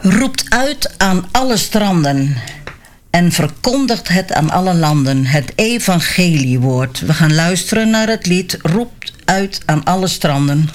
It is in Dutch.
Roept uit aan alle stranden en verkondigt het aan alle landen, het evangeliewoord. We gaan luisteren naar het lied Roept uit aan alle stranden.